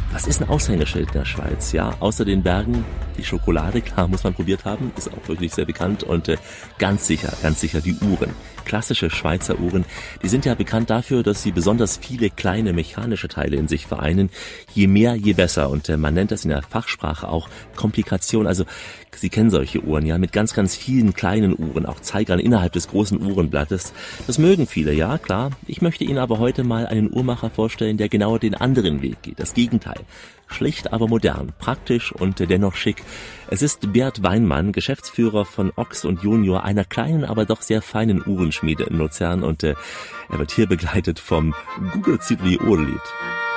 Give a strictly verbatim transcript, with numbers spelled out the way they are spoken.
was ist ein Aushängeschild in der Schweiz? Ja, außer den Bergen, die Schokolade, klar, muss man probiert haben, ist auch wirklich sehr bekannt und äh, ganz sicher, ganz sicher die Uhren. Klassische Schweizer Uhren, die sind ja bekannt dafür, dass sie besonders viele kleine mechanische Teile in sich vereinen. Je mehr, je besser. Und äh, man nennt das in der Fachsprache auch Komplikation. Also Sie kennen solche Uhren, ja, mit ganz, ganz vielen kleinen Uhren, auch Zeigern innerhalb des großen Uhrenblattes. Das mögen viele, ja, klar. Ich möchte Ihnen aber heute mal einen Uhrmacher vorstellen, der genau den anderen Weg geht, das Gegenteil. Schlicht, aber modern, praktisch und dennoch schick. Es ist Bert Weinmann, Geschäftsführer von Ochs und Junior, einer kleinen, aber doch sehr feinen Uhrenschmiede in Luzern. Und äh, er wird hier begleitet vom Google Zitli Ohrlied.